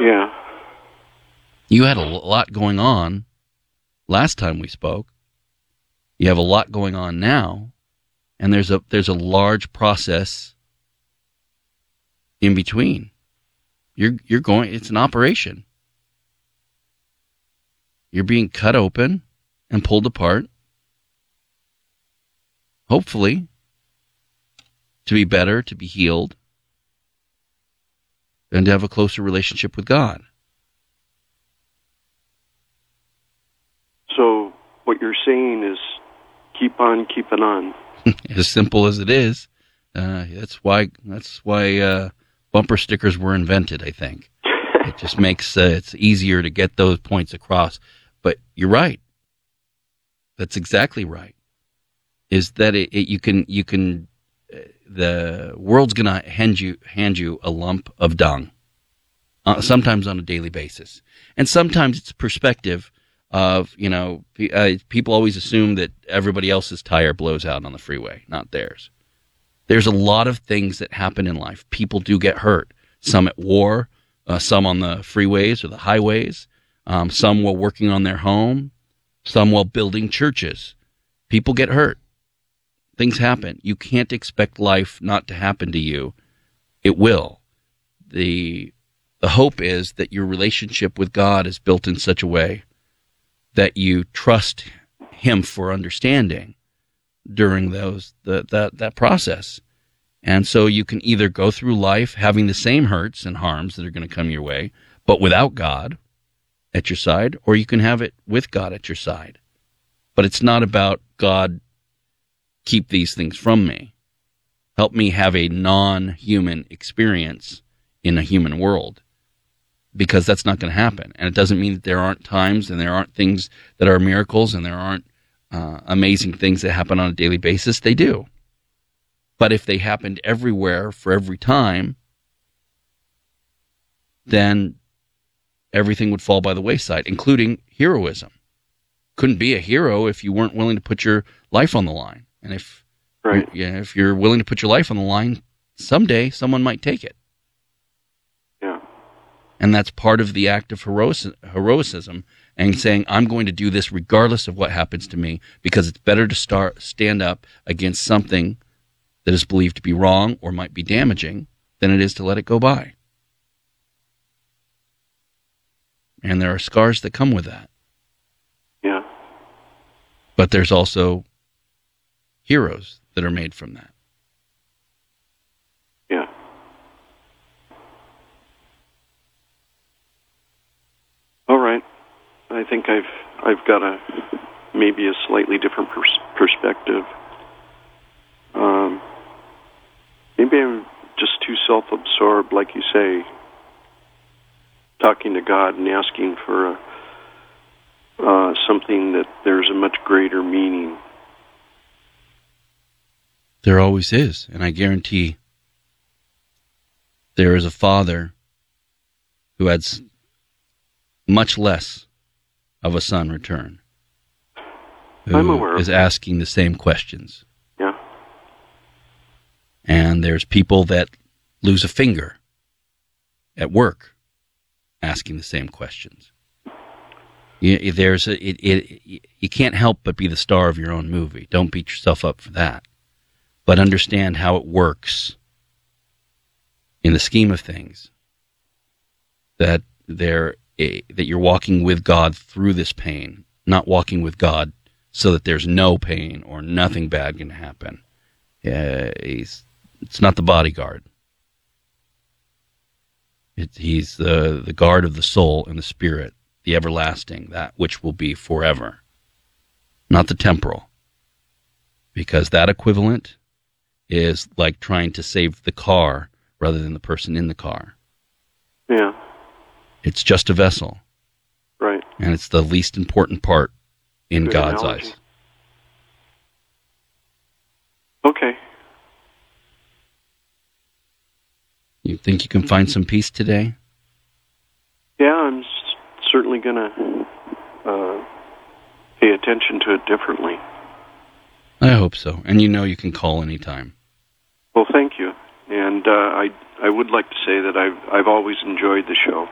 Yeah. You had a lot going on last time we spoke. You have a lot going on now, and there's a large process in between. You're going. It's an operation. You're being cut open and pulled apart, hopefully, to be better, to be healed, and to have a closer relationship with God. So what you're saying is keep on keeping on. As simple as it is. That's why bumper stickers were invented, I think. It just makes it's easier to get those points across. But you're right. That's exactly right. Is that you can the world's going to hand you a lump of dung, sometimes on a daily basis. And sometimes it's perspective of, people always assume that everybody else's tire blows out on the freeway, not theirs. There's a lot of things that happen in life. People do get hurt. Some at war, some on the freeways or the highways, some while working on their home, some while building churches. People get hurt. Things happen. You can't expect life not to happen to you. It will. The hope is that your relationship with God is built in such a way that you trust Him for understanding during that process. And so you can either go through life having the same hurts and harms that are going to come your way, but without God at your side, or you can have it with God at your side. But it's not about God, keep these things from me. Help me have a non-human experience in a human world, because that's not going to happen. And it doesn't mean that there aren't times and there aren't things that are miracles and there aren't amazing things that happen on a daily basis. They do. But if they happened everywhere for every time, then everything would fall by the wayside, including heroism. Couldn't be a hero if you weren't willing to put your life on the line. And if you're willing to put your life on the line, someday someone might take it. Yeah. And that's part of the act of heroism, and saying, I'm going to do this regardless of what happens to me, because it's better to stand up against something that is believed to be wrong or might be damaging than it is to let it go by. And there are scars that come with that. Yeah. But there's also heroes that are made from that. Yeah. All right. I think I've got maybe a slightly different perspective. Maybe I'm just too self-absorbed, like you say, talking to God and asking for something that there's a much greater meaning. There always is, and I guarantee there is a father who had much less of a son return, I'm aware who is asking the same questions. Yeah. And there's people that lose a finger at work asking the same questions. You can't help but be the star of your own movie. Don't beat yourself up for that. But understand how it works in the scheme of things, that you're walking with God through this pain, not walking with God so that there's no pain or nothing bad going to happen. It's not the bodyguard. He's the guard of the soul and the spirit, the everlasting, that which will be forever, not the temporal. Because that equivalent is like trying to save the car rather than the person in the car. Yeah. It's just a vessel. Right. And it's the least important part in Good God's analogy. eyes. Okay. You think you can find some peace today? Yeah, I'm certainly going to pay attention to it differently. I hope so. And you can call anytime. Well, thank you. And I would like to say that I've always enjoyed the show.